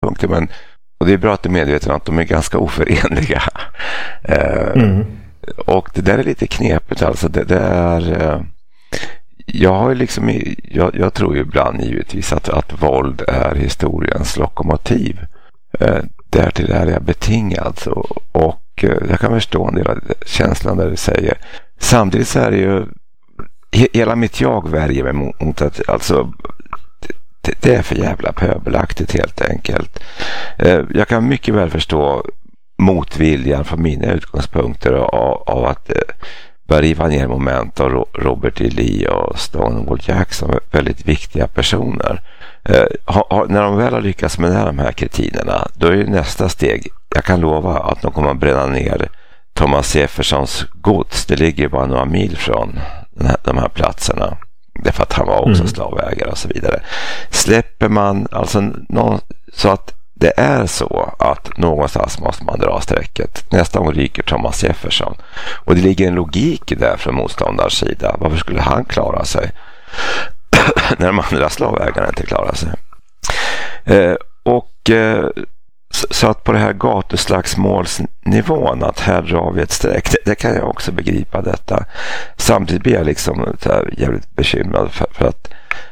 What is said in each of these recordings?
utgångspunkter, men och det är bra att du är medveten att de är ganska oförenliga. Och det där är lite knepigt alltså. Det är... Jag har ju liksom... Jag tror ju ibland givetvis att våld är historiens lokomotiv. Därtill är jag betingad. Och jag kan förstå en del av känslan där du säger. Samtidigt så är det ju... Hela mitt jag värjer mig mot att... Alltså, det är för jävla pöbelaktigt helt enkelt. Jag kan mycket väl förstå motviljan från mina utgångspunkter av att börja riva ner moment av Robert E. Lee och Stonewall Jackson, väldigt viktiga personer. När de väl har lyckats med de här kritinerna, då är nästa steg, jag kan lova att de kommer att bränna ner Thomas Jeffersons gods. Det ligger bara några mil från de här platserna. Därför att han var också slavägare och så vidare. Släpper man alltså så att det är så att någonstans måste man dra strecket. Nästa gång ryker Thomas Jefferson. Och det ligger en logik i det från motståndarens sida. Varför skulle han klara sig när de andra slavägarna inte klarar sig? Så att på det här gatuslagsmålsnivån, att här drar vi ett streck, det kan jag också begripa detta. Samtidigt blir jag liksom jävligt bekymrad för att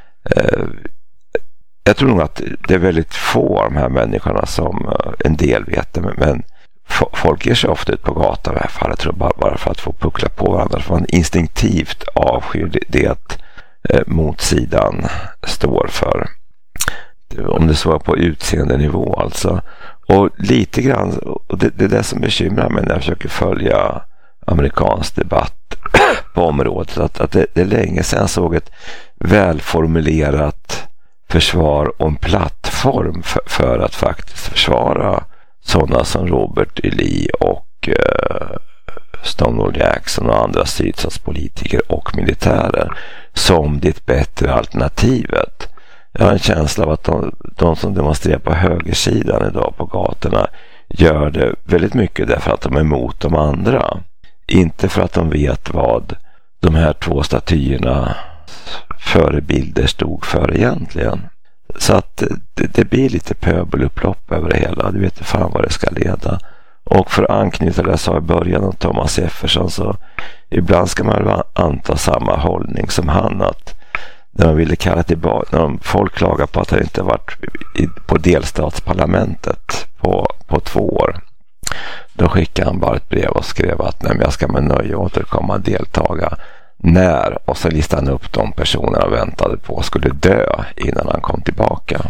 jag tror nog att det är väldigt få av de här människorna som en del vet det, men folk ger sig ofta ut på gatan i det här fallet, tror jag, bara för att få puckla på varandra, för man instinktivt avskyr det motsidan står för. Om det så är på utseendenivå alltså. Och lite grann, och det är det som bekymrar mig när jag försöker följa amerikansk debatt på området, att det är länge sedan jag såg ett välformulerat försvar och en plattform för att faktiskt försvara sådana som Robert E. Lee och Stonewall Jackson och andra sydstatspolitiker och militärer som det bättre alternativet. Jag har en känsla av att de som demonstrerar på högersidan idag på gatorna gör det väldigt mycket därför att de är emot de andra. Inte för att de vet vad de här två statyerna förebilder stod för egentligen. Så att det blir lite pöbelupplopp över det hela. Du vet fan vad det ska leda. Och för att anknyta det jag sa i början om Thomas Jefferson, så ibland ska man anta samma hållning som han, att när man ville kalla tillbaka, när folk klagar på att han inte varit på delstatsparlamentet på 2 år, då skickade han bara ett brev och skrev att nej, men jag ska med nöje återkomma och deltaga när, och så listade han upp de personer han väntade på skulle dö innan han kom tillbaka.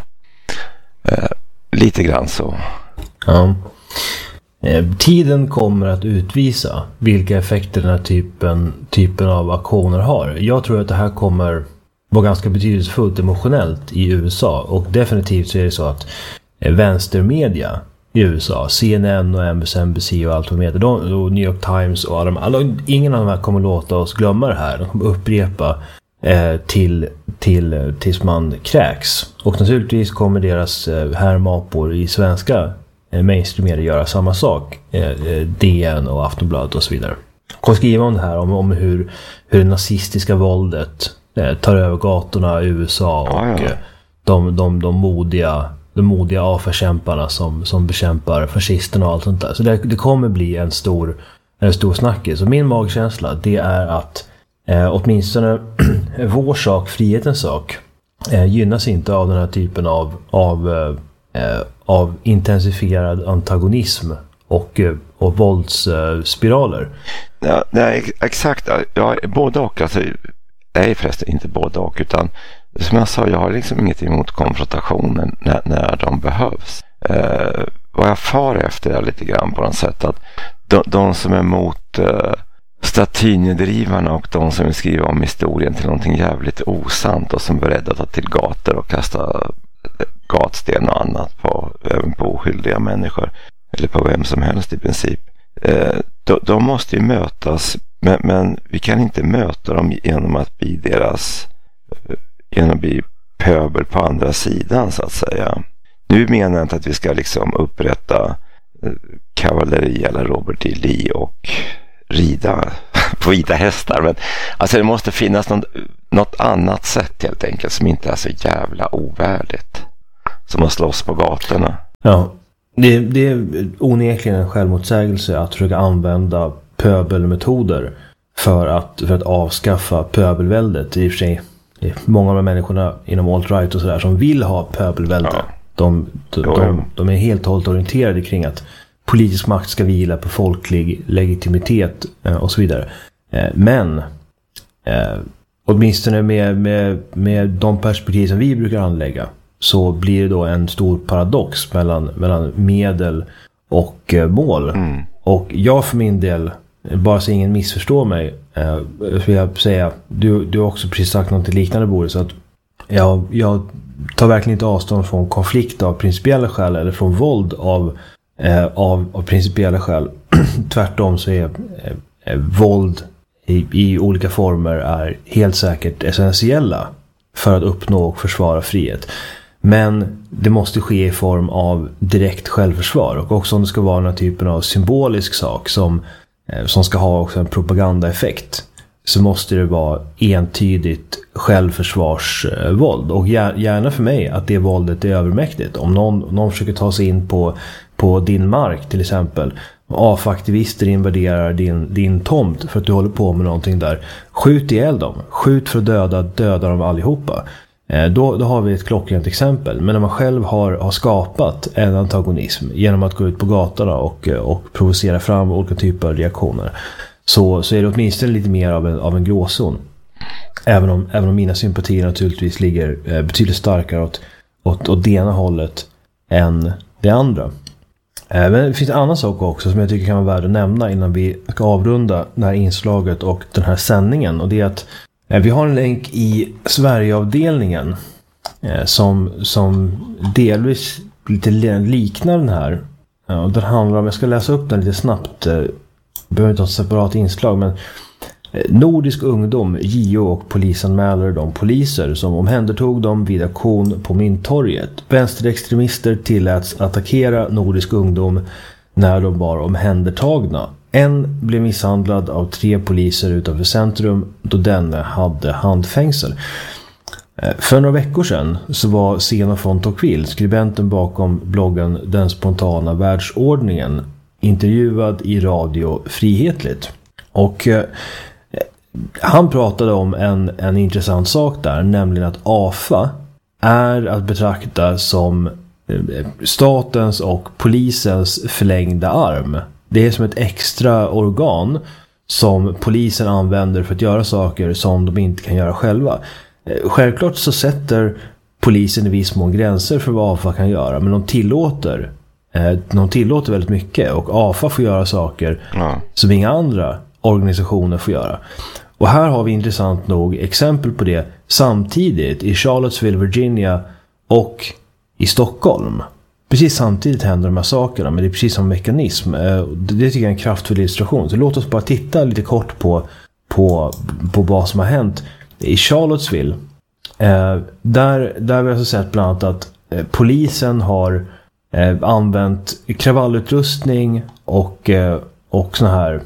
Lite grann så. Ja. Tiden kommer att utvisa vilka effekter den här typen av aktioner har. Jag tror att det här kommer vara ganska betydelsefullt emotionellt i USA, och definitivt så är det så att vänstermedia i USA, CNN och MSNBC och allt vad heter, och New York Times och ingen av de här kommer låta oss glömma det här. De kommer upprepa tills man kräks. Och naturligtvis kommer deras härmapor i svenska mainstream-medier göra samma sak. DN och Aftonbladet och så vidare. Jag kommer skriva om det här, om hur det nazistiska våldet tar över gatorna i USA och de modiga avförkämparna som bekämpar fascisterna och allt sånt där. Så det kommer bli en stor snackis. Så min magkänsla, det är att åtminstone vår sak, frihetens sak, gynnas inte av den här typen av intensifierad antagonism och våldsspiraler. Ja, nej, exakt. Ja, både och. Alltså, nej, förresten inte både och, utan som jag sa, jag har liksom inget emot konfrontationen när de behövs. Vad jag far efter är lite grann på något sätt att de som är emot statynedrivarna och de som vill skriva om historien till någonting jävligt osant och som är beredda att ta till gator och kasta gatsten och annat även på oskyldiga människor eller på vem som helst i princip. De måste ju mötas, men vi kan inte möta dem genom att bli pöbel på andra sidan så att säga. Nu menar jag inte att vi ska liksom upprätta kavalleri eller Robert E. Lee och rida på vita hästar, men alltså det måste finnas något annat sätt helt enkelt som inte är så jävla ovärdigt som att slåss på gatorna. Ja, det är onekligen en självmotsägelse att försöka använda pöbelmetoder för att avskaffa pöbelväldet. I och för sig, många av de människorna inom alt-right och sådär som vill ha pöbelvälde. Ja. De är helt och hållet orienterade kring att politisk makt ska vila på folklig legitimitet och så vidare. Men åtminstone med de perspektiv som vi brukar anlägga så blir det då en stor paradox mellan medel och mål. Och jag för min del, bara så ingen missförstår mig, vill jag säga, du har också precis sagt något liknande, Boris, så att jag tar verkligen inte avstånd från konflikt av principiella skäl eller från våld av principiella skäl. Tvärtom så är våld i olika former är helt säkert essentiella för att uppnå och försvara frihet. Men det måste ske i form av direkt självförsvar, och också om det ska vara den typen av symbolisk sak som ska ha också en propagandaeffekt, så måste det vara entydigt självförsvarsvåld. Och gärna för mig att det våldet är övermäktigt. Om någon försöker ta sig in på din mark till exempel, AFA-aktivister invaderar din tomt för att du håller på med någonting där, skjut ihjäl dem. Skjut för att döda dem allihopa. Då har vi ett klockrent exempel. Men när man själv har skapat en antagonism genom att gå ut på gatorna och provocera fram olika typer av reaktioner, så är det åtminstone lite mer av en gråzon. Även om mina sympatier naturligtvis ligger betydligt starkare åt det ena hållet än det andra. Men det finns en annan sak också som jag tycker kan vara värd att nämna innan vi ska avrunda det här inslaget och den här sändningen. Och det är att vi har en länk i Sverigeavdelningen som delvis lite liknar den här. Och den handlar om, jag ska läsa upp den lite snabbt, behöver inte ha ett separat inslag, men Nordisk ungdom, JO och polisanmäler de poliser som omhändertog dem vid aktion på Mynttorget. Vänsterextremister tilläts attackera Nordisk ungdom när de var omhändertagna. En blev misshandlad av 3 poliser utanför centrum då denne hade handfängsel. För några veckor sedan så var Sena von Tocqueville, skribenten bakom bloggen Den spontana världsordningen, intervjuad i Radio Frihetligt. Och han pratade om en intressant sak där, nämligen att AFA är att betrakta som statens och polisens förlängda arm. Det är som ett extra organ som polisen använder för att göra saker som de inte kan göra själva. Självklart så sätter polisen i viss mån gränser för vad AFA kan göra, men de tillåter väldigt mycket, och AFA får göra saker som inga andra organisationer får göra. Och här har vi intressant nog exempel på det samtidigt i Charlottesville, Virginia och i Stockholm. Precis samtidigt händer de här sakerna, men det är precis som mekanism. Det tycker jag är en kraftfull illustration. Så låt oss bara titta lite kort på vad som har hänt. I Charlottesville, där vi har sett bland annat att polisen har använt kravallutrustning och såna här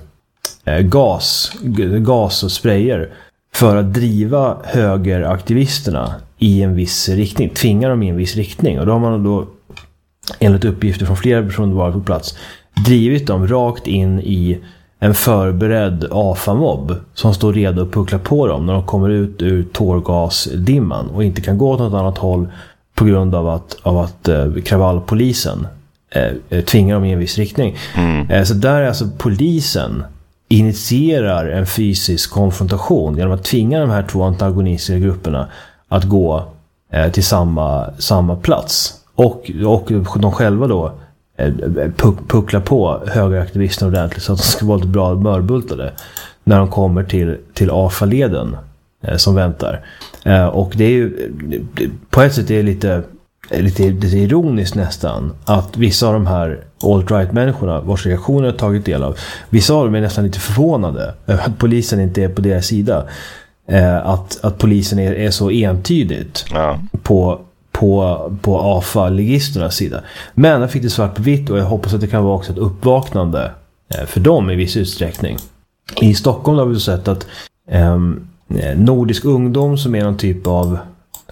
gas och sprayer för att driva högeraktivisterna i en viss riktning, tvinga dem i en viss riktning. Och då har man då, enligt uppgifter från flera personer varit på plats, drivit dem rakt in i en förberedd AFA-mobb som står redo att puckla på dem när de kommer ut ur tårgasdimman och inte kan gå åt något annat håll på grund av att kravallpolisen tvingar dem i en viss riktning. Så där är alltså polisen initierar en fysisk konfrontation genom att tvinga de här 2 antagonistiska grupperna att gå till samma plats. Och de själva då pucklar på högeraktivisterna ordentligt så att de ska vara lite bra mörbultade när de kommer till AFA-leden som väntar. Och det är ju på ett sätt är det lite ironiskt nästan att vissa av de här alt-right-människorna vars reaktioner har tagit del av, vissa av dem är nästan lite förvånade över att polisen inte är på deras sida. Att polisen är så entydigt på AFA-ligisternas sida. Men jag fick det svart på vitt, och jag hoppas att det kan vara också ett uppvaknande för dem i viss utsträckning. I Stockholm har vi sett att Nordisk ungdom, som är någon typ av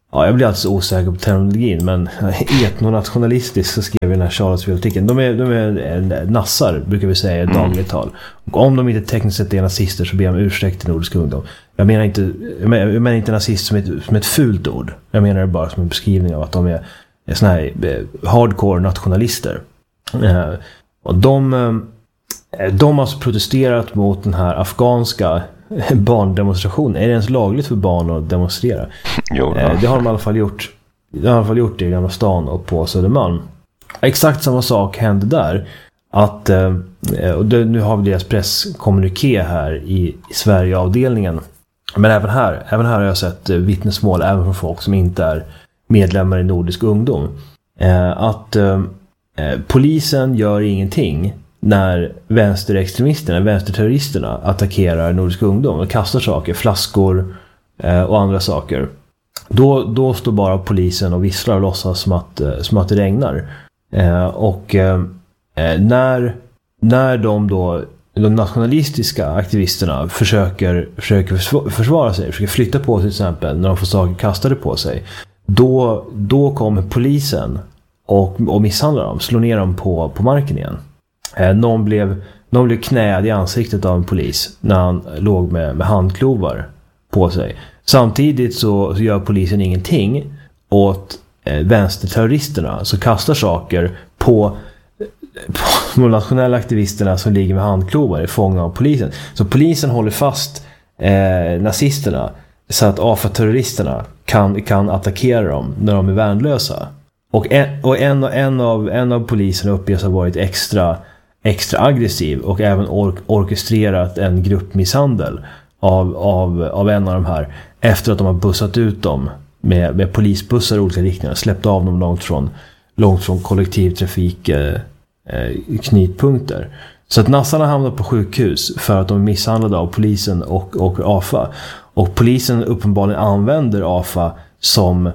Ja, jag blir alltså osäker på terminologin, men etnonationalistiskt så skrev jag den här Charlottesville-artikeln. De är nassar, brukar vi säga i dagligt tal. Och om de inte tekniskt sett är nazister så ber de ursäkt till Nordisk ungdom. Jag menar inte nazist som ett fult ord. Jag menar det bara som en beskrivning av att de är såna här hardcore nationalister. Och de har alltså protesterat mot den här afghanska barndemonstrationen. Är det ens lagligt för barn att demonstrera? Jo, det har de i alla fall gjort. De har i alla fall gjort det i Gamla stan och på Södermalm. Exakt samma sak hände där. Att, och nu har vi deras presskommuniké här i Sverige-avdelningen. Men även här har jag sett vittnesmål även från folk som inte är medlemmar i Nordisk ungdom. Att polisen gör ingenting när vänsterterroristerna attackerar Nordisk ungdom och kastar saker, flaskor och andra saker. Då står bara polisen och visslar och låtsas som att det regnar. När de nationalistiska aktivisterna försöker försvara sig, försöker flytta på sig till exempel, när de får saker kastade på sig, då kommer polisen och misshandlar dem, slår ner dem på marken igen. Någon blev knäad i ansiktet av en polis när han låg med handklovar på sig. Samtidigt så gör polisen ingenting åt vänsterterroristerna som kastar saker på de nationella aktivisterna som ligger med handklovar i fånga av polisen. Så polisen håller fast nazisterna så att AFA-terroristerna kan attackera dem när de är värnlösa. Och en av poliserna uppges ha varit extra aggressiv och även orkestrerat en gruppmisshandel av en av de här efter att de har bussat ut dem med polisbussar i olika riktningar, släppt av dem långt från kollektivtrafik knutpunkter. Så att nassarna hamnar på sjukhus för att de är misshandlade av polisen och AFA. Och polisen uppenbarligen använder AFA som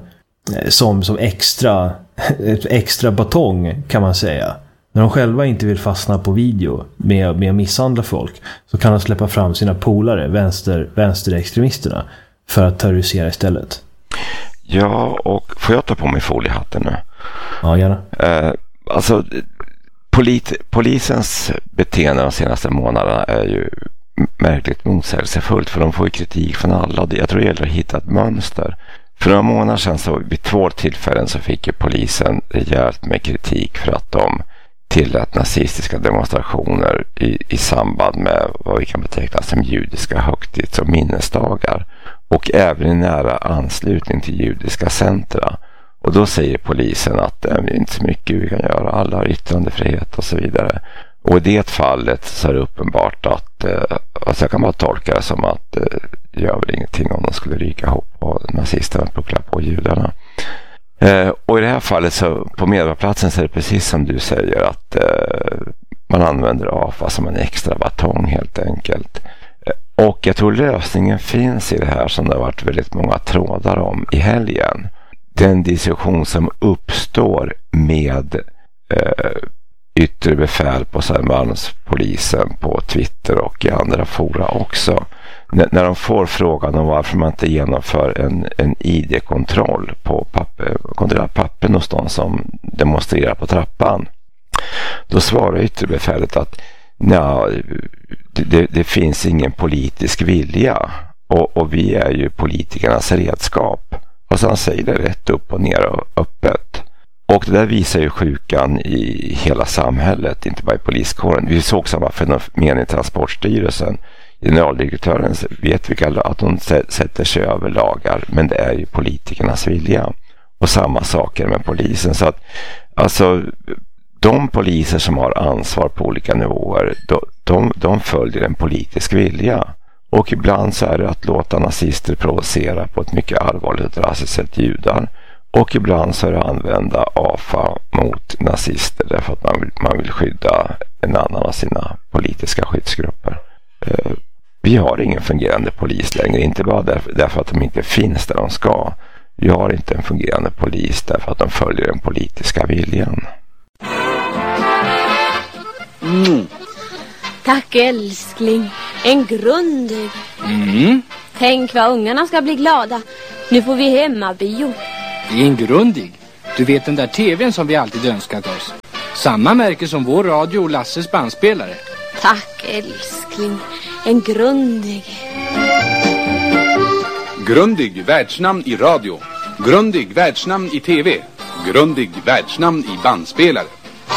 extra batong, kan man säga. När de själva inte vill fastna på video med att misshandla folk, så kan de släppa fram sina polare, vänsterextremisterna, för att terrorisera istället. Ja, och får jag ta på mig foliehatten nu? Ja, gärna. Alltså, polisens beteende de senaste månaderna är ju märkligt motsägelsefullt, för de får ju kritik från alla. Jag tror det gäller att hitta ett mönster. För några månader sedan, så vid 2 tillfällen, så fick ju polisen rejält med kritik för att de tillät nazistiska demonstrationer i samband med vad vi kan beteckna som judiska högtids- och minnesdagar, och även i nära anslutning till judiska centra. Och då säger polisen att det är inte så mycket vi kan göra, alla har yttrandefrihet och så vidare. Och i det fallet så är det uppenbart att alltså jag kan bara tolka det som att det gör väl ingenting om de skulle ryka ihop och nazisterna puckla på judarna. Och i det här fallet, så på Medborgarplatsen, så är det precis som du säger, att man använder AFA som en extra batong helt enkelt. Och jag tror lösningen finns i det här som det har varit väldigt många trådar om i helgen. Den diskussion som uppstår med yttre befäl på Södermalmspolisen på Twitter och i andra fora också. När de får frågan om varför man inte genomför en ID-kontroll på kontrollera papper någonstans som demonstrerar på trappan, då svarar ytterbefälet att det finns ingen politisk vilja och vi är ju politikernas redskap. Och så han säger det rätt upp och ner och öppet. Och det där visar ju sjukan i hela samhället, inte bara i poliskåren. Vi såg samma fenomen i Transportstyrelsen. Generaldirektören vet att de sätter sig över lagar, men det är ju politikernas vilja. Och samma saker med polisen. Så att alltså, de poliser som har ansvar på olika nivåer, de följer en politisk vilja. Och ibland så är det att låta nazister provocera på ett mycket allvarligt och drastiskt sätt judar. Och ibland så är det att använda AFA mot nazister därför att man vill skydda en annan av sina politiska skyddsgrupper. Vi har ingen fungerande polis längre, inte bara därför att de inte finns där de ska. Vi har inte en fungerande polis därför att de följer den politiska viljan. Tack älskling, en grundig. Tänk vad ungarna ska bli glada. Nu får vi hemmabio. Det är en Grundig. Du vet den där tvn som vi alltid önskat oss. Samma märke som vår radio och Lasses bandspelare. Tack älskling. En Grundig. Grundig världsnamn i radio. Grundig världsnamn i tv. Grundig världsnamn i bandspelare.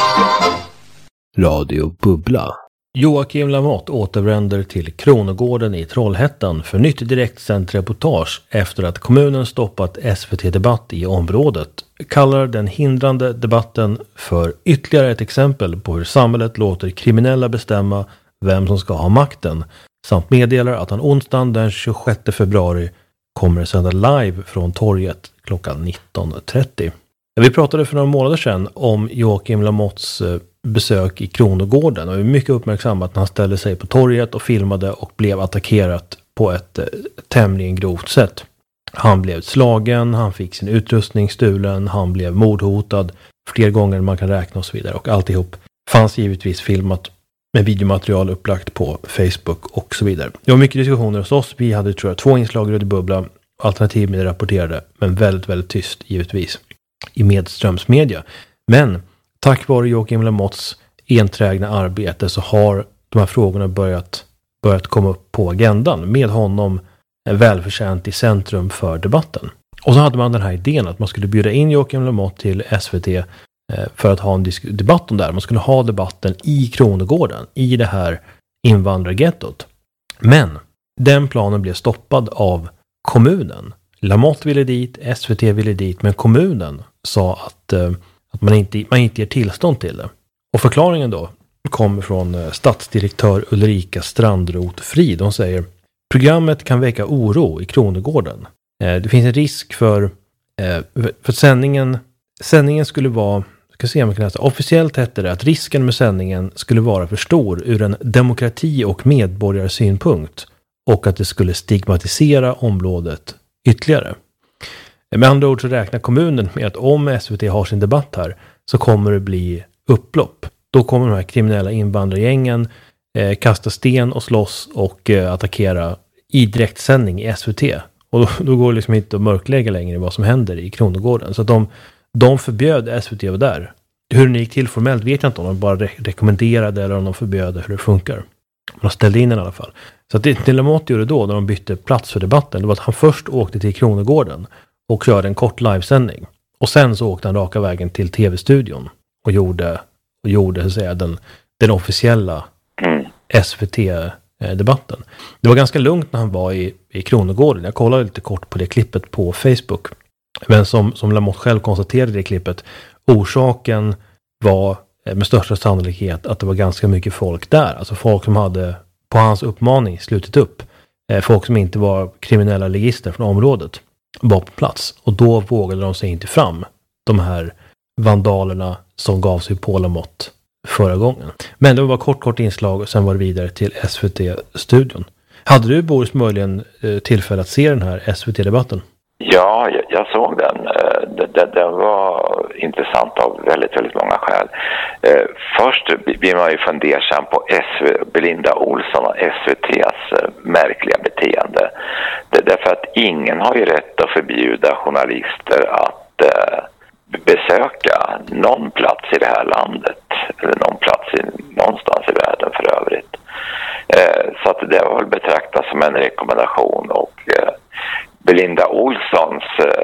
Radio Bubbla. Joakim Lamotte återvänder till Kronogården i Trollhättan för nytt direktsänt reportage efter att kommunen stoppat SVT-debatt i området. Kallar den hindrande debatten för ytterligare ett exempel på hur samhället låter kriminella bestämma vem som ska ha makten, samt meddelar att han onsdagen den 26 februari kommer att sända live från torget klockan 19.30. Vi pratade för några månader sedan om Joakim Lamottes besök i Kronogården och är mycket uppmärksammat när han ställde sig på torget och filmade och blev attackerat på ett tämligen grovt sätt. Han blev slagen, han fick sin utrustning stulen, han blev mordhotad fler gånger än man kan räkna och så vidare. Och alltihop fanns givetvis filmat med videomaterial upplagt på Facebook och så vidare. Det var mycket diskussioner hos oss. Vi hade tror jag 2 inslag i Radio Bubbla. Alternativmedia rapporterade, men väldigt, väldigt tyst givetvis i medströmsmedia. Men tack vare Joakim Lamottes enträgna arbete så har de här frågorna börjat komma upp på agendan med honom välförtjänt i centrum för debatten. Och så hade man den här idén att man skulle bjuda in Joakim Lamotte till SVT för att ha en debatt om det här. Man skulle ha debatten i Kronogården, i det här invandrargettot. Men den planen blev stoppad av kommunen. Lamotte ville dit, SVT ville dit, men kommunen sa att man inte ger tillstånd till det. Och förklaringen då kommer från stadsdirektör Ulrika Strandroth Frid. De säger: programmet kan väcka oro i Kronogården. Det finns en risk för sändningen skulle vara, ska se om jag kan läsa. Officiellt hette det att risken med sändningen skulle vara för stor ur en demokrati- och medborgarsynpunkt och att det skulle stigmatisera området ytterligare. Med andra ord så räknar kommunen med att om SVT har sin debatt här så kommer det bli upplopp. Då kommer de här kriminella invandrargängen kasta sten och slåss och attackera i direktsändning i SVT. Och då går det liksom inte att mörklägga längre vad som händer i Kronogården. Så att de förbjöd SVT var där. Hur det gick till formellt vet jag inte, om de bara rekommenderade eller om de förbjöd hur det funkar. Man ställde in den i alla fall. Så att det Lamotte gjorde då när de bytte plats för debatten, det var att han först åkte till Kronogården och körde en kort livesändning. Och sen så åkte han raka vägen till tv-studion och gjorde så att säga, den officiella SVT-debatten. Det var ganska lugnt när han var i Kronogården. Jag kollade lite kort på det klippet på Facebook. Men som Lamotte själv konstaterade i det klippet, orsaken var med största sannolikhet att det var ganska mycket folk där. Alltså folk som hade på hans uppmaning slutit upp. Folk som inte var kriminella ligister från området var på plats. Och då vågade de sig inte fram, de här vandalerna som gav sig på Lamotte förra gången. Men det var bara kort inslag och sen var det vidare till SVT-studion. Hade du, Boris, möjligen tillfälle att se den här SVT-debatten? Ja, jag såg den. Den var intressant av väldigt, väldigt många skäl. Först blir man ju fundersam på Belinda Olsson och SVT:s märkliga beteende. Därför att ingen har ju rätt att förbjuda journalister att besöka någon plats i det här landet. Eller någon plats någonstans i världen för övrigt. Så att det var väl betraktat som en rekommendation, och Belinda Olssons,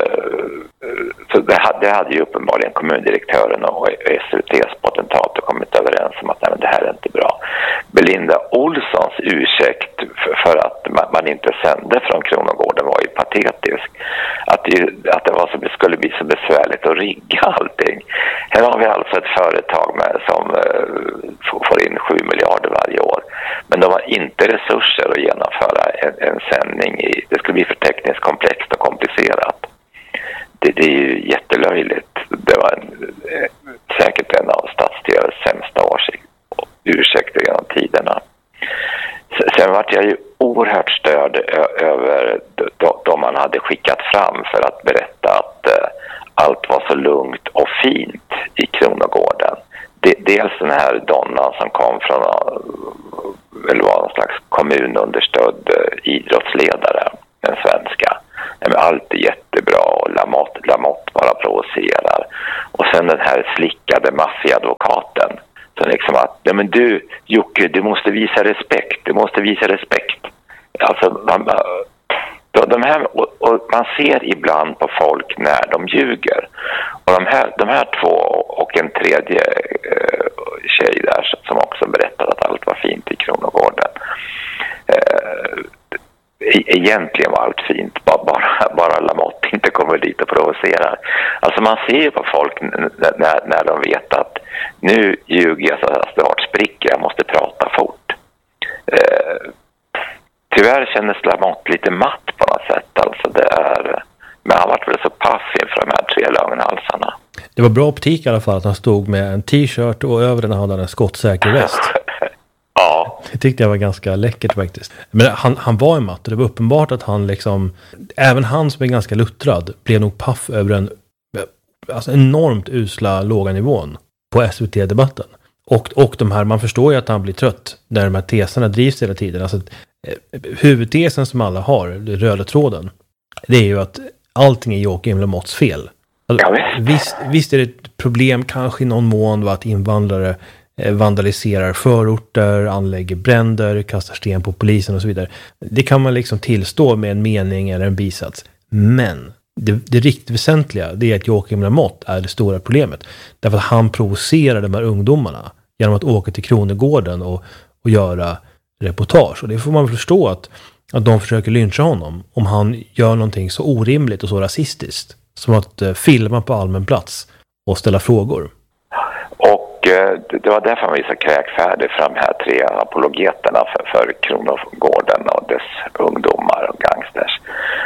så det hade ju uppenbarligen kommundirektören och SVT:s potentater kommit överens om att nej, men det här är inte bra. Belinda Olssons ursäkt för att man inte sände från Kronogården var ju patetisk. Att det skulle bli så besvärligt att rigga allting. Här har vi alltså ett företag som får in 7 miljarder varje år. Men de har inte resurser att genomföra en sändning det skulle bli för tekniskt komplext och komplicerat. Det är ju jättelöjligt. Det var säkert en av stadsdelens sämsta ursäkter genom tiderna. Sen var jag ju oerhört störd över de man hade skickat fram för att berätta att allt var så lugnt och fint i Kronogården. Dels den här donnan som kom från, eller var någon slags kommununderstödd idrottsledare. den svenska. Men allt är jättebra och Lamotte bara provocerar. Och sen den här slickade maffiadvokaten. Så liksom att, ja men du Jocke, du måste visa respekt. Alltså de här, och man ser ibland på folk när de ljuger. Och de här två och en tredje tjej där som också berättade att allt var fint i Kronogården. Egentligen var allt fint, bara Lamotte inte kommer dit och provocerar. Alltså man ser ju på folk när de vet att nu ljuger jag så att snart spricker, jag måste prata fort. Tyvärr kändes Lamotte lite matt på något sätt. Alltså men han var väl så paff inför de här 3 lögnhalsarna. Det var bra optik i alla fall att han stod med en t-shirt och över den hade han en skottsäker väst. Ja. Det tyckte jag var ganska läckert faktiskt. Men han var en matt och det var uppenbart att han liksom, även han som är ganska luttrad, blev nog paff över den alltså enormt usla låga nivån på SVT-debatten. Och de här, man förstår ju att han blir trött när de här teserna drivs hela tiden. Alltså huvudtesen som alla har, den röda tråden, det är ju att allting är Joakim Lamottes fel. Alltså, visst är det ett problem kanske i någon mån att invandrare vandaliserar förorter, anlägger bränder, kastar sten på polisen och så vidare. Det kan man liksom tillstå med en mening eller en bisats. Men det riktigt väsentliga, det är att Joakim Lamotte är det stora problemet. Därför att han provocerar de här ungdomarna genom att åka till Kronogården och göra reportage. Och det får man förstå att de försöker lyncha honom om han gör någonting så orimligt och så rasistiskt som att filma på allmän plats och ställa frågor. Och det var därför man visade kräkfärdig för de här 3 apologeterna för Kronogården och dess ungdomar och gangsters.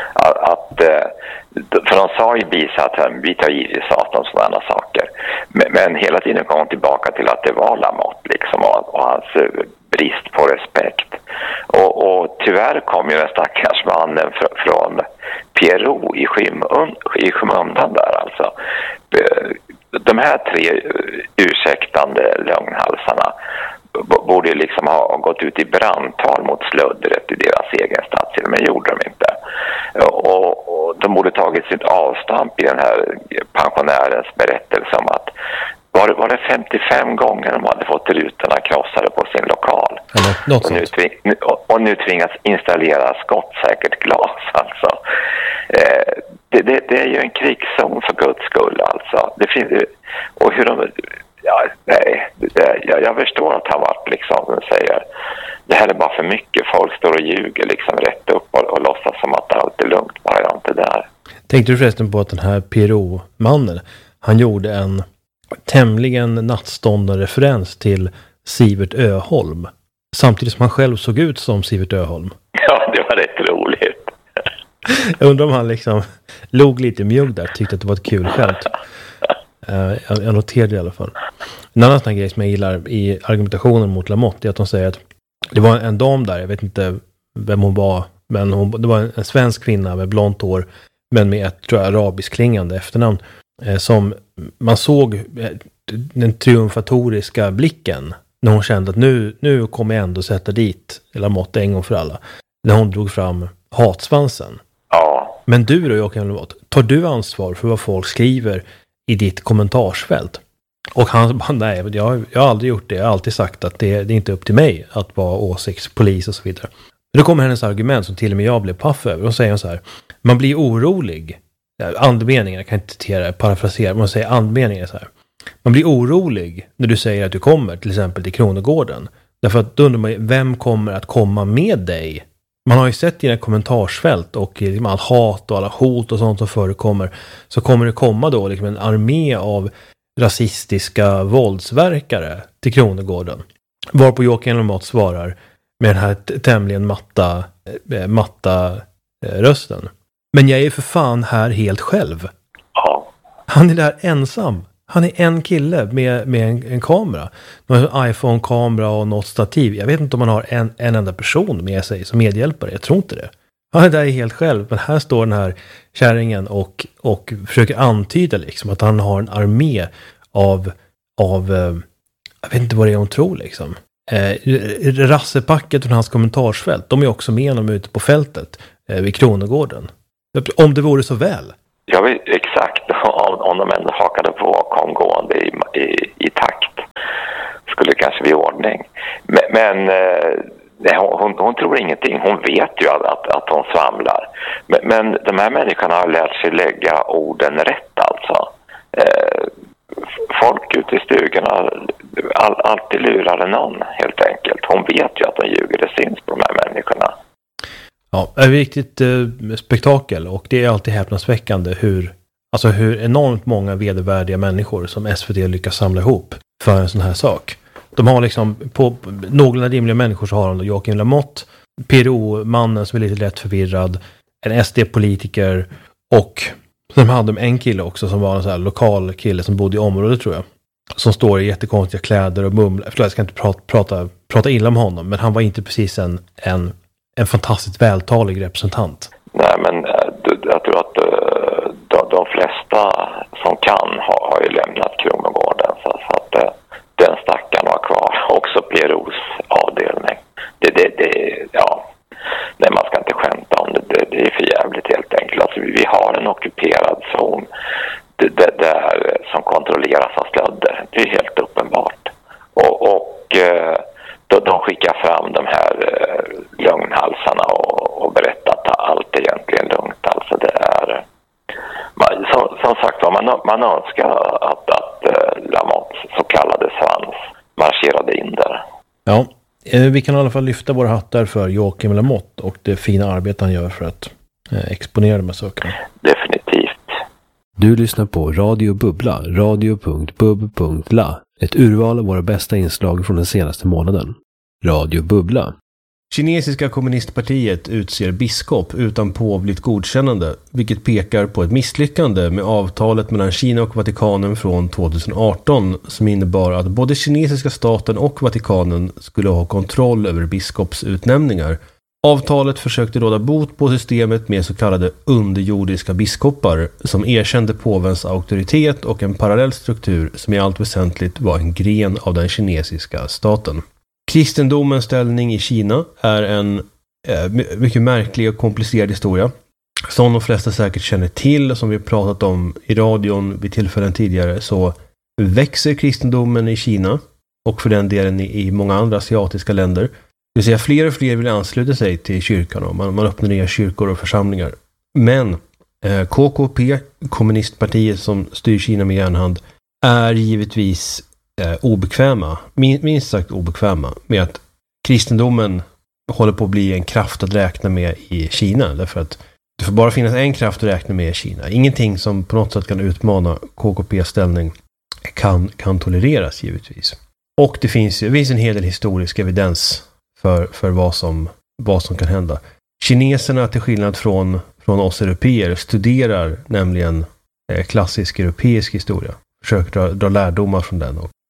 För de sa i bisatsen, vi tar givetvis avstånd från sådana saker. Men hela tiden kom de tillbaka till att det var Lamotte liksom, och hans brist på respekt. Och tyvärr kom ju den stackars mannen från PRO i skymundan där alltså. De här 3 ursäktande lögnhalsarna borde liksom ha gått ut i brandtal mot sluddret i deras egen stadsdel, men gjorde de inte. Och de borde tagit sitt avstamp i den här pensionärens berättelse om att var det 55 gånger de hade fått rutorna krossade på sin lokal. Och nu tvingas installera skottsäkert glas alltså. Det är ju en krigszon för Guds skull alltså. Det finns, och hur de... Jag förstår att han varit liksom, som säger, det här är bara för mycket. Folk står och ljuger liksom rätt upp och låtsas som att allt är lugnt. Bara jag inte där. Tänkte du förresten på att den här PRO-mannen, han gjorde en tämligen nattståndande referens till Sivert Öholm. Samtidigt som han själv såg ut som Sivert Öholm. Ja, det var rätt roligt. Jag undrar om han liksom låg lite mjugg där, tyckte att det var ett kul skämt. Jag noterade i alla fall. En annan sån grej som jag gillar i argumentationen mot Lamotte är att de säger att det var en dam där, jag vet inte vem hon var, men det var en svensk kvinna med blont hår, men med ett, tror jag, arabisk klingande efternamn, som man såg den triumfatoriska blicken när hon kände att nu kommer jag ändå sätta dit Lamotte en gång för alla, när hon drog fram hatsvansen. Ja. Men du då, Joakim Lamotte, tar du ansvar för vad folk skriver i ditt kommentarsfält? Och han bara, nej, jag har aldrig gjort det. Jag har alltid sagt att det är inte upp till mig att vara åsiktspolis och så vidare. Men då kommer hennes argument som till och med jag blev paff över. Och säger så här, man blir orolig. Andemeningen, jag kan inte parafrasera, man säger andemeningen så här. Man blir orolig när du säger att du kommer till exempel till Kronogården. Därför att då undrar man, vem kommer att komma med dig? Man har ju sett dina kommentarsfält och allt hat och alla hot och sånt som förekommer. Så kommer det komma då liksom en armé av rasistiska våldsverkare till Kronogården. Varpå Joakim Lamotte svarar med den här tämligen matta rösten. Men jag är för fan här helt själv. Ja. Han är där ensam. Han är en kille med en kamera. En iPhone-kamera och något stativ. Jag vet inte om man har en enda person med sig som medhjälpare. Jag tror inte det. Han är där helt själv. Men här står den här kärringen och försöker antyda liksom att han har en armé av jag vet inte vad det är hon tror liksom. Rassepacket och hans kommentarsfält, de är också med honom ute på fältet vid Kronogården. Om det vore så väl. Ja, exakt. Om de ändå hakade på och kom gående i takt skulle det kanske bli ordning. Men hon tror ingenting. Hon vet ju att hon svamlar. Men de här människorna har lärt sig lägga orden rätt alltså. Folk ute i stugorna alltid lurar någon helt enkelt. Hon vet ju att de ljuger, det syns på de här människorna. Ja, det är riktigt spektakel, och det är alltid häpnadsväckande hur enormt många vedervärdiga människor som SVT lyckas samla ihop för en sån här sak. De har liksom, på några rimliga människor så har de Joakim Lamotte, PRO-mannen som är lite lätt förvirrad, en SD-politiker, och de hade en kille också som var en sån här lokal kille som bodde i området, tror jag, som står i jättekonstiga kläder och mumlar. Förlåt, jag ska inte prata illa om honom, men han var inte precis en fantastiskt vältalig representant. Nej, men jag tror att de flesta som kan har ju lämnat Kronogården, så att den stackaren var kvar. Också PROs avdelning. Nej, man ska inte skämta om det. Det är för jävligt helt enkelt. Alltså, vi har en ockuperad zon där som kontrolleras av slödder. Det är helt uppenbart. Och de skickar fram de här lögnhalsarna och berättar att allt är egentligen lugnt. Alltså det är... Som sagt, man önskar att Lamottes så kallade svans marscherade in där. Ja, vi kan i alla fall lyfta våra hattar för Joakim Lamotte och det fina arbete han gör för att exponera de här sakerna. Definitivt. Du lyssnar på Radio Bubbla, radio.bub.la. Ett urval av våra bästa inslag från den senaste månaden. Radio Bubbla. Kinesiska kommunistpartiet utser biskop utan påvligt godkännande, vilket pekar på ett misslyckande med avtalet mellan Kina och Vatikanen från 2018 som innebar att både kinesiska staten och Vatikanen skulle ha kontroll över biskopsutnämningar. Avtalet försökte råda bot på systemet med så kallade underjordiska biskopar som erkände påvens auktoritet och en parallell struktur som i allt väsentligt var en gren av den kinesiska staten. Kristendomens ställning i Kina är en mycket märklig och komplicerad historia. Som de flesta säkert känner till och som vi pratat om i radion vid tillfällen tidigare, så växer kristendomen i Kina och för den delen i många andra asiatiska länder. Det vill säga fler och fler vill ansluta sig till kyrkan och man öppnar nya kyrkor och församlingar. Men KKP, kommunistpartiet som styr Kina med järnhand, är givetvis obekväma, minst sagt obekväma med att kristendomen håller på att bli en kraft att räkna med i Kina. Därför att det får bara finnas en kraft att räkna med i Kina. Ingenting som på något sätt kan utmana KKP:s ställning kan tolereras givetvis. Och det finns en hel del historisk evidens för vad som kan hända. Kineserna, till skillnad från oss europeer, studerar nämligen klassisk europeisk historia. Försöker dra lärdomar från den. Och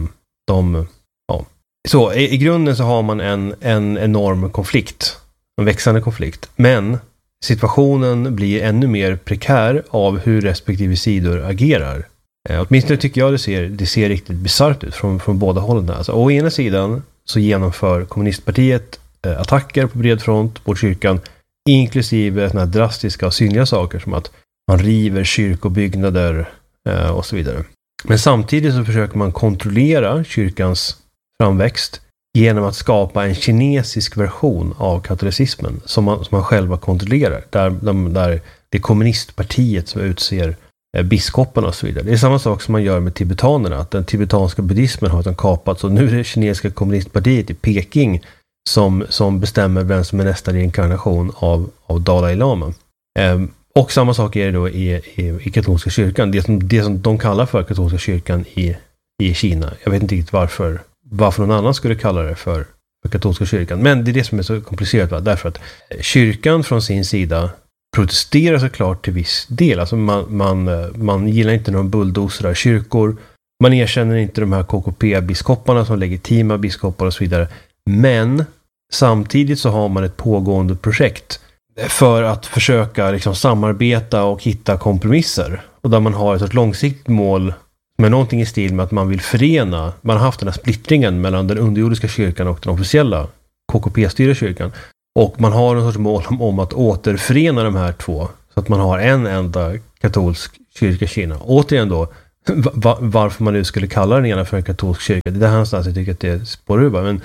Så i grunden så har man en enorm konflikt. En växande konflikt. Men situationen blir ännu mer prekär av hur respektive sidor agerar. Åtminstone tycker jag det ser riktigt bisarrt ut från båda hållen. Alltså, å ena sidan så genomför kommunistpartiet attacker på bred front på kyrkan, inklusive såna drastiska och synliga saker som att man river kyrkobyggnader och så vidare. Men samtidigt så försöker man kontrollera kyrkans framväxt genom att skapa en kinesisk version av katolicismen som man själva kontrollerar. Där det är kommunistpartiet som utser biskoparna och så vidare. Det är samma sak som man gör med tibetanerna. Att den tibetanska buddhismen har kapats och nu är det kinesiska kommunistpartiet i Peking som bestämmer vem som är nästa reinkarnation av Dalai Lama. Och samma sak är det då i katolska kyrkan. Det som de kallar för katolska kyrkan i Kina. Jag vet inte riktigt varför någon annan skulle kalla det för katolska kyrkan. Men det är det som är så komplicerat. Va? Därför att kyrkan från sin sida protesterar såklart till viss del. Alltså man gillar inte någon bulldozrar kyrkor. Man erkänner inte de här KKP-biskoparna som legitima biskopar och så vidare. Men samtidigt så har man ett pågående projekt för att försöka liksom samarbeta och hitta kompromisser. Och där man har ett långsiktigt mål Men någonting i stil med att man vill förena, man har haft den här splittringen mellan den underjordiska kyrkan och den officiella KKP-styrda kyrkan. Och man har en sorts mål om att återförena de här två. Så att man har en enda katolsk kyrka i Kina. Återigen då, varför man nu skulle kalla den ena för en katolsk kyrka. Det är där någonstans jag tycker att det spår ur.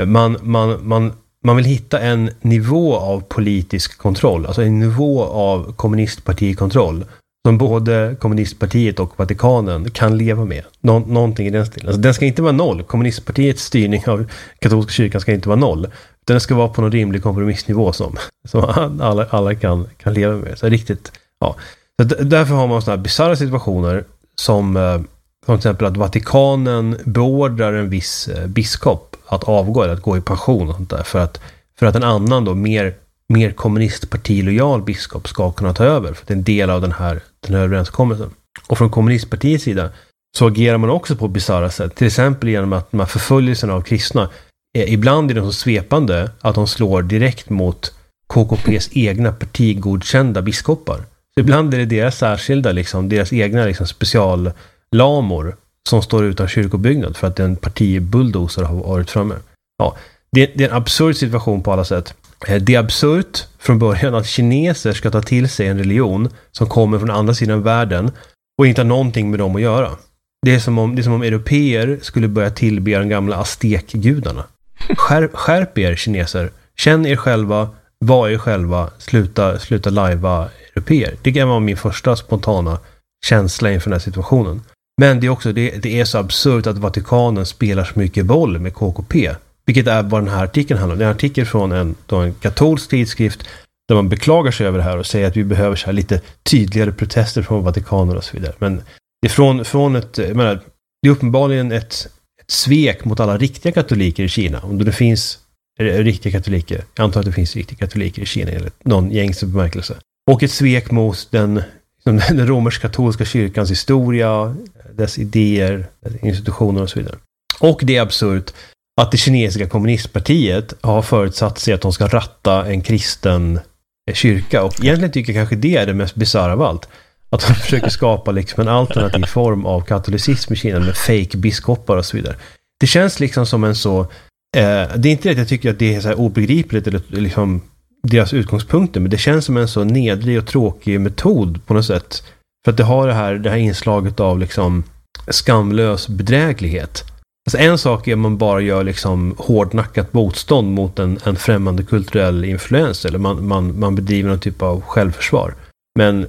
Men man vill hitta en nivå av politisk kontroll. Alltså en nivå av kommunistpartikontroll. Som både kommunistpartiet och Vatikanen kan leva med. Någonting i den stilen. Alltså den ska inte vara noll. Kommunistpartiets styrning av katolska kyrkan ska inte vara noll. Den ska vara på någon rimlig kompromissnivå som alla kan leva med. Så riktigt, ja. Så därför har man sådana här bizarra situationer som till exempel att Vatikanen beordrar en viss biskop att avgå eller att gå i pension och sånt där för att en annan då mer kommunistpartilojal biskop ska kunna ta över för att det är en del av den här överenskommelsen. Och från kommunistpartiets sida så agerar man också på bizarra sätt. Till exempel genom att de här förföljelserna av kristna ibland är de så svepande att de slår direkt mot KKPs egna partigodkända biskopar. Så ibland är det deras särskilda, deras egna speciallamor som står utan kyrkobyggnad för att en partibulldozer har varit framme. Ja, det är en absurd situation på alla sätt. Det är absurt från början att kineser ska ta till sig en religion som kommer från andra sidan världen och inte har någonting med dem att göra. Det är som om europeer skulle börja tillbe de gamla aztekgudarna. Skärp er kineser. Känn er själva, var er själva, sluta lajva europeer. Det kan vara min första spontana känsla inför den här situationen. Men det är också det är så absurt att Vatikanen spelar så mycket boll med KKP. Vilket är vad den här artikeln handlar om. Det är en artikel från en katolsk tidskrift där man beklagar sig över det här och säger att vi behöver så här lite tydligare protester från Vatikanen och så vidare. Men det är från ett, jag menar, det är uppenbarligen ett svek mot alla riktiga katoliker i Kina. Om det finns riktiga katoliker, jag antar att det finns riktiga katoliker i Kina enligt någon gängse bemärkelse. Och ett svek mot den romersk-katolska kyrkans historia, dess idéer, dess institutioner och så vidare. Och det är absurt att det kinesiska kommunistpartiet har förutsatt sig att de ska ratta en kristen kyrka. Och egentligen tycker jag kanske det är det mest bizarra av allt. Att de försöker skapa en alternativ form av katolicism i Kina med fake biskopar och så vidare. Det känns som en så... det är inte det att jag tycker att det är så här obegripligt eller deras utgångspunkter, men det känns som en så nedrig och tråkig metod på något sätt. För att det har det här inslaget av skamlös bedräglighet. Alltså en sak är att man bara gör hårdnackat motstånd mot en främmande kulturell influens eller man bedriver någon typ av självförsvar. Men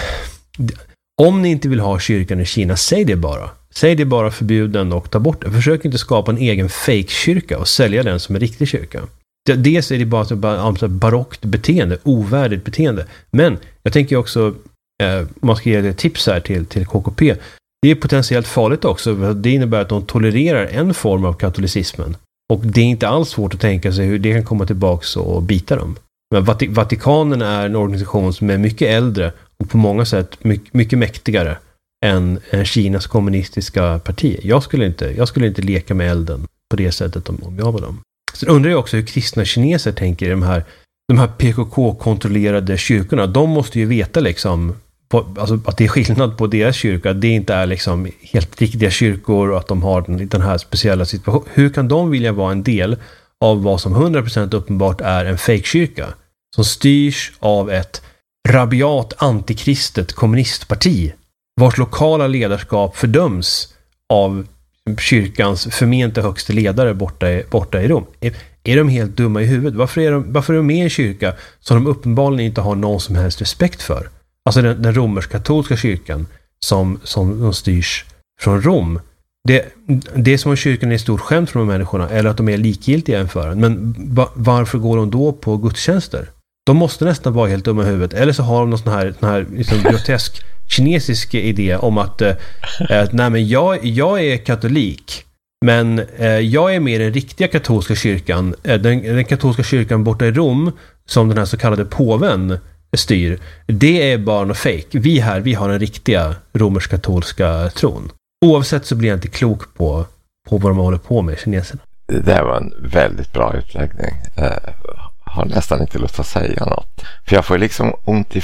om ni inte vill ha kyrkan i Kina, säg det bara. Säg det bara förbjuden och ta bort det. Försök inte skapa en egen fake-kyrka och sälja den som en riktig kyrka. Dels är det bara ett barockt beteende, ovärdigt beteende. Men jag tänker också, man ska ge ett tips här till KKP. Det är potentiellt farligt också. Det innebär att de tolererar en form av katolicismen. Och det är inte alls svårt att tänka sig hur det kan komma tillbaka och bita dem. Men Vatikanen är en organisation som är mycket äldre och på många sätt mycket mäktigare än Kinas kommunistiska parti. Jag skulle inte leka med elden på det sättet om jag var dem. Så undrar jag också hur kristna kineser tänker i de här PKK-kontrollerade kyrkorna. De måste ju veta att det är skillnad på deras kyrka. Det inte är helt riktiga kyrkor och att de har den här speciella situationen. Hur kan de vilja vara en del av vad som 100% uppenbart är en fejkkyrka som styrs av ett rabiat antikristet kommunistparti vars lokala ledarskap fördöms av kyrkans förmenta högsta ledare borta i Rom? Är de helt dumma i huvudet? Varför är de med i en kyrka som de uppenbarligen inte har någon som helst respekt för? Alltså den romersk-katolska kyrkan som styrs från Rom. Det är som om kyrkan är stort skämt från de människorna eller att de är likgiltiga inför den. Men varför går de då på gudstjänster? De måste nästan vara helt dumma i huvudet. Eller så har de någon sån här grotesk kinesisk idé om att nej men jag är katolik, men jag är med i den riktiga katolska kyrkan. Den katolska kyrkan borta i Rom som den här så kallade påven styr. Det är bara något fake. Vi har den riktiga romersk-katolska tron. Oavsett så blir jag inte klok på vad de håller på med, kineserna. Det där var en väldigt bra utläggning. har nästan inte lust att säga något. För jag får liksom ont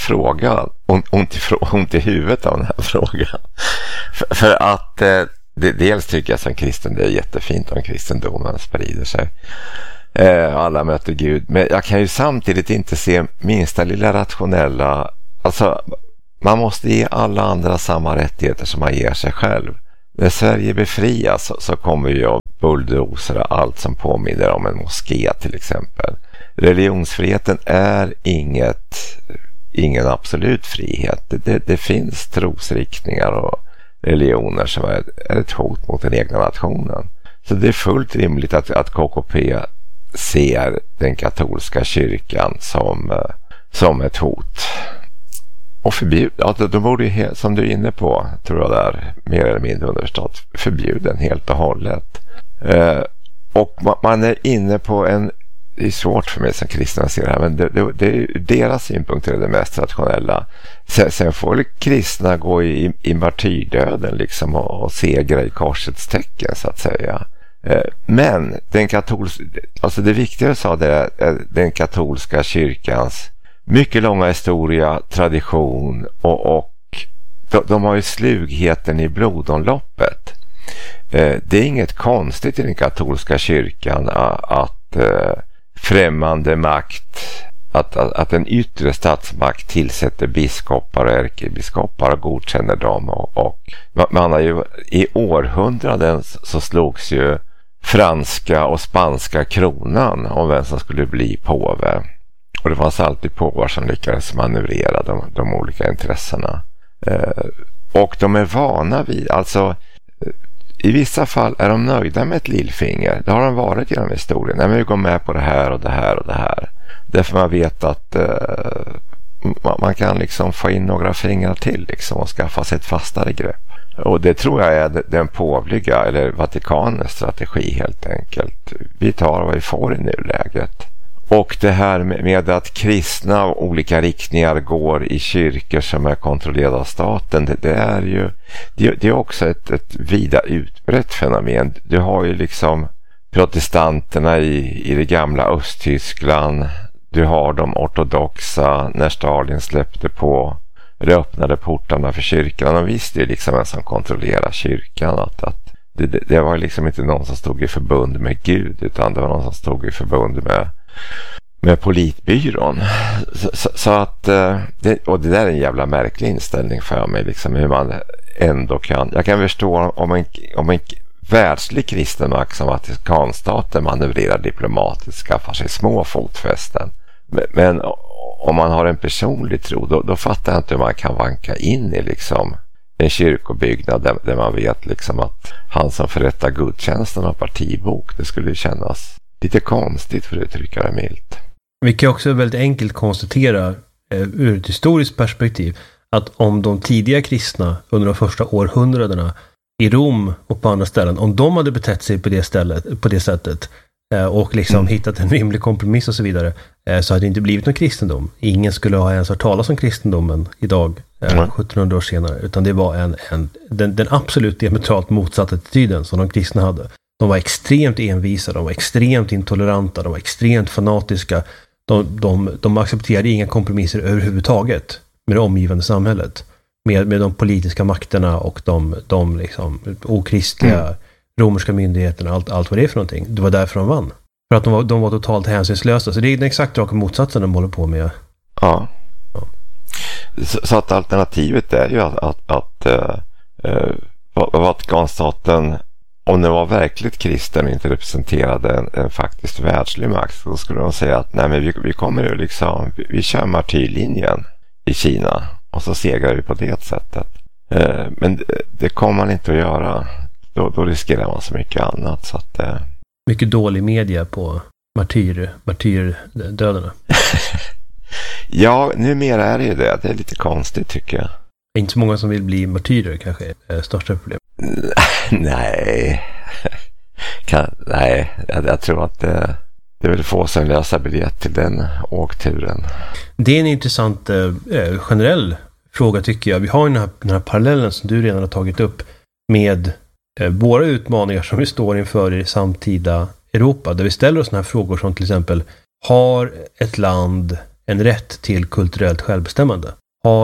i huvudet av den här frågan. För att dels tycker jag som kristen det är jättefint om kristendomen sprider sig. Alla möter Gud. Men jag kan ju samtidigt inte se minsta lilla rationella... Alltså, man måste ge alla andra samma rättigheter som man ger sig själv. När Sverige befrias så kommer ju att bulldozera allt som påminner om en moské till exempel. Religionsfriheten är ingen absolut frihet. Det finns trosriktningar och religioner som är ett hot mot den egna nationen. Så det är fullt rimligt att KKP ser den katolska kyrkan som ett hot. Och förbjuda, de borde ju, som du är inne på, tror jag där, mer eller mindre underförstått, förbjuden helt och hållet. Och man är inne på det är svårt för mig som kristna att se det här, men deras synpunkter är det mest rationella. Sen får kristna gå i martyrdöden liksom och segra i korsets tecken så att säga. Men alltså det viktiga sa det är den katolska kyrkans mycket långa historia, tradition och de har ju slugheten i blodomloppet. Det är inget konstigt i den katolska kyrkan att främmande makt, att en yttre statsmakt tillsätter biskopar och ärkebiskopar och godkänner dem. Och man har ju i århundraden så slogs ju franska och spanska kronan om vem som skulle bli påve. Och det fanns alltid påvar som lyckades manövrera de olika intressena. Och de är vana vid, alltså i vissa fall är de nöjda med ett lillfinger. Det har de varit genom historien. Nej, men vi går med på det här och det här och det här. Därför man vet att man kan liksom få in några fingrar till liksom och skaffa sig ett fastare grepp. Och det tror jag är den påvliga eller Vatikanens strategi helt enkelt. Vi tar vad vi får i nuläget. Och det här med att kristna och olika riktningar går i kyrkor som är kontrollerade av staten, det är också ett vida utbrett fenomen. Du har ju liksom protestanterna i det gamla Östtyskland, du har de ortodoxa när Stalin släppte på eller öppnade portarna för kyrkan. Och visst, det är liksom en som kontrollerar kyrkan att det var liksom inte någon som stod i förbund med Gud, utan det var någon som stod i förbund med politbyrån. Så att och det där är en jävla märklig inställning för mig liksom, hur man ändå jag kan förstå om en världslig kristen makt som Vatikanstaten manövrerar diplomatiskt, skaffar sig små fotfästen, men om man har en personlig tro då fattar jag inte hur man kan vanka in i liksom en kyrkobyggnad där man vet liksom att han som förrättar gudstjänsten har partibok. Det skulle kännas lite konstigt för att uttrycka det milt. Vi kan också väldigt enkelt konstatera ur ett historiskt perspektiv att om de tidiga kristna under de första århundradena i Rom och på andra ställen, om de hade betett sig på det sättet och liksom hittat en rimlig kompromiss och så vidare, så hade det inte blivit någon kristendom. Ingen skulle ha ens hört talas om kristendomen idag 1700 år senare, utan det var den absolut diametralt motsatta attityden som de kristna hade. De var extremt envisa, de var extremt intoleranta, de var extremt fanatiska. De accepterade inga kompromisser överhuvudtaget med det omgivande samhället. Med de politiska makterna och de liksom okristliga romerska myndigheterna, allt vad det är för någonting. Det var därför de vann. För att de var totalt hänsynslösa. Så det är den exakt raka motsatsen de håller på med. Ja. Så att alternativet är ju att Vatikanstaten, om det var verkligt kristen och inte representerade en faktiskt världslig makt, så skulle de säga att nej, men vi kommer ju liksom, vi kör martyrlinjen i Kina och så segrar vi på det sättet. Men det kommer man inte att göra. Då riskerar man så mycket annat. Så att, mycket dålig media på martyrdödarna. Ja, numera är det ju det. Det är lite konstigt tycker jag. Det är inte så många som vill bli martyrer kanske är största problem. Nej. Jag tror att det är väl få som löser biljett till den åkturen. Det är en intressant generell fråga tycker jag. Vi har den här parallellen som du redan har tagit upp med våra utmaningar som vi står inför i samtida Europa, där vi ställer oss såna här frågor som till exempel har ett land en rätt till kulturellt självbestämmande?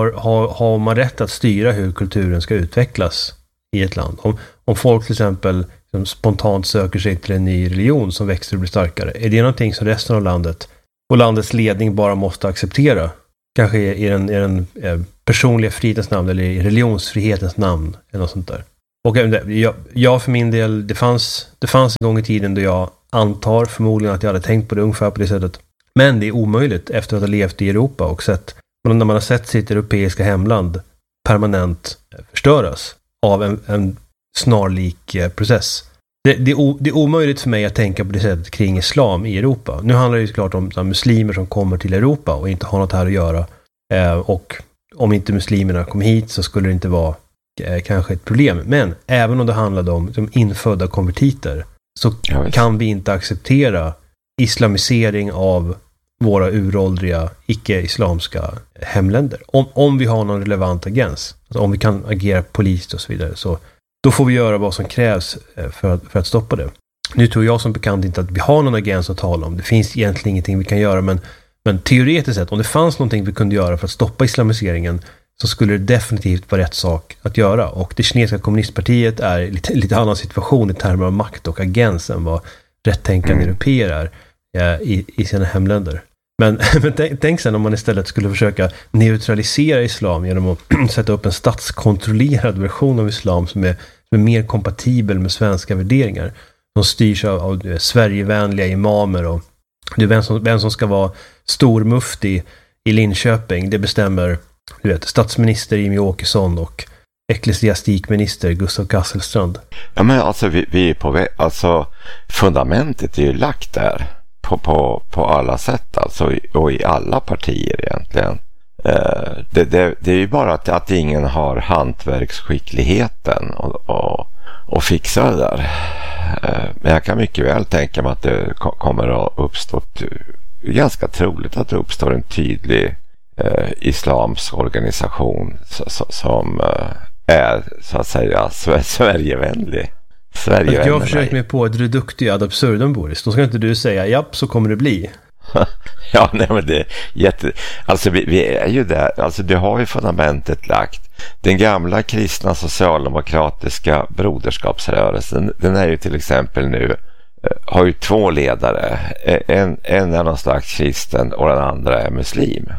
Har man rätt att styra hur kulturen ska utvecklas i ett land? Om folk till exempel spontant söker sig till en ny religion som växer och blir starkare, är det någonting som resten av landet och landets ledning bara måste acceptera? Kanske i den personliga frihetens namn eller i religionsfrihetens namn eller något sånt där. Och jag för min del, det fanns en gång i tiden då jag antar förmodligen att jag hade tänkt på det ungefär på det sättet. Men det är omöjligt efter att ha levt i Europa och när man har sett sitt europeiska hemland permanent förstöras av en snarlik process. Det är omöjligt för mig att tänka på det sättet kring islam i Europa. Nu handlar det ju såklart om muslimer som kommer till Europa och inte har något här att göra. Och om inte muslimerna kom hit så skulle det inte vara kanske ett problem. Men även om det handlade om infödda konvertiter så kan vi inte acceptera islamisering av våra uråldriga icke-islamska hemländer. Om vi har någon relevant agens. Alltså om vi kan agera politiskt och så vidare. Så då får vi göra vad som krävs för att stoppa det. Nu tror jag som bekant inte att vi har någon agens att tala om. Det finns egentligen ingenting vi kan göra. Men teoretiskt sett, om det fanns någonting vi kunde göra för att stoppa islamiseringen så skulle det definitivt vara rätt sak att göra. Och det kinesiska kommunistpartiet är lite annan situation i termer av makt och agens än vad rättänkande europeer är i sina hemländer. Men tänk sen om man istället skulle försöka neutralisera islam genom att sätta upp en statskontrollerad version av islam som är mer kompatibel med svenska värderingar. Som styrs av Sverigevänliga imamer och vem som ska vara stormufti i Linköping, det bestämmer statsminister Jimmie Åkesson och ecklesiastikminister Gustav Kasselstrand. Ja, men alltså vi är på väg, alltså fundamentet är ju lagt där på alla sätt alltså, och i alla partier egentligen. Det är ju bara att ingen har hantverksskickligheten och fixa det där. Men jag kan mycket väl tänka mig att det kommer att uppstå, ganska troligt att det uppstår en tydlig islams organisation som är så att säga Sverigevänlig. Jag har försökt mig på ett reductio ad absurdum, Boris. Då ska inte du säga japp, så kommer det bli. Ja, nej, men det är alltså vi är ju där, alltså det har ju fundamentet lagt. Den gamla kristna socialdemokratiska broderskapsrörelsen, den är ju till exempel nu har ju två ledare. En är någon slags kristen och den andra är muslim.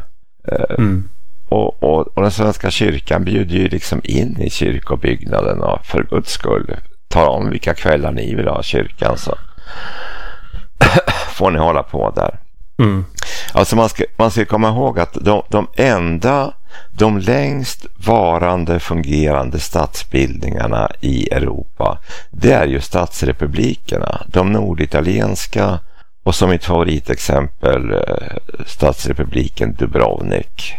Och den svenska kyrkan bjuder ju liksom in i kyrkobyggnaden och för Guds skull tar om vilka kvällar ni vill ha kyrkan så får ni hålla på där. Alltså man ska komma ihåg att de längst varande fungerande statsbildningarna i Europa, det är ju statsrepublikerna, de norditalienska och som ett favoritexempel statsrepubliken Dubrovnik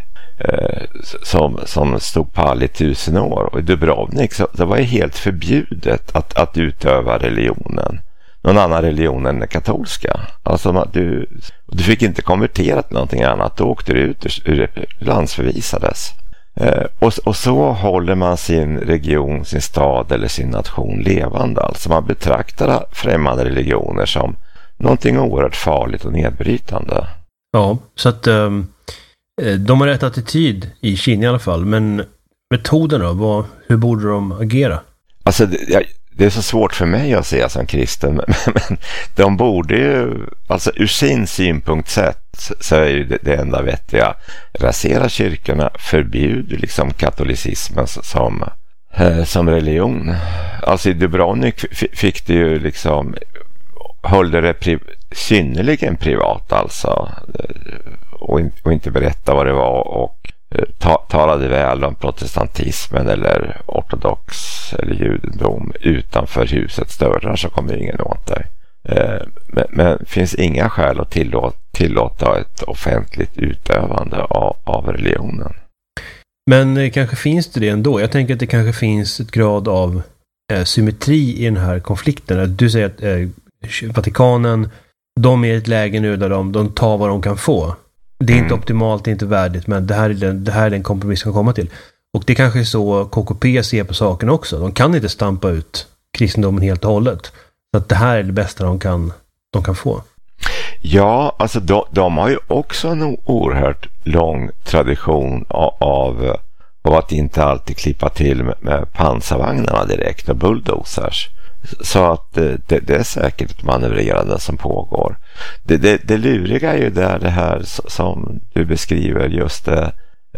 som stod pall i 1000 år, och i Dubrovnik så det var ju helt förbjudet att utöva religionen, någon annan religion än den katolska. Alltså du fick inte konvertera till någonting annat, då åkte du ut ur landsförvisades. Och så håller man sin region, sin stad eller sin nation levande. Alltså man betraktar främmande religioner som någonting oerhört farligt och nedbrytande. Ja, så att de har rätt attityd i Kina i alla fall. Men metoden då, hur borde de agera? Alltså det är så svårt för mig att se som kristen, men de borde ju, alltså ur sin synpunkt sett så är ju det enda vettiga, rasera kyrkorna, förbjud liksom katolicismen som religion. Alltså i Dubrovnik fick det ju liksom, höll det synnerligen privat alltså, och inte berätta vad det var, och talade väl om protestantismen eller ortodox eller judendom utanför husets dörrar, så kommer ingen åt dig. Men finns inga skäl att tillåta ett offentligt utövande av religionen. Men kanske finns det ändå. Jag tänker att det kanske finns ett grad av symmetri i den här konflikten. Du säger att Vatikanen, de är i ett läge nu där de tar vad de kan få. Det är inte optimalt, det är inte värdigt, men det här är den kompromiss som komma till. Och det kanske är så KKP ser på saken också. De kan inte stampa ut kristendomen helt och hållet. Så att det här är det bästa de kan få. Ja, alltså de har ju också en oerhört lång tradition av att inte alltid klippa till med pansarvagnarna direkt och bulldozers. Så att det är säkert ett manövrerande som pågår. Det luriga är ju där det här som du beskriver, just det,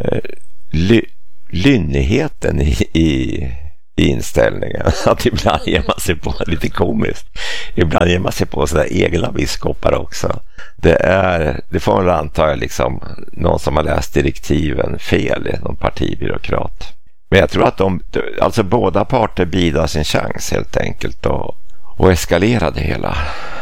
lynnigheten i inställningen. Att ibland ger man sig på lite komiskt. Ibland ger man sig på sådär egna biskopar också. Det får man anta liksom någon som har läst direktiven fel, någon partibyråkrat. Men jag tror att alltså båda parter bidrar sin chans helt enkelt och eskalera det hela.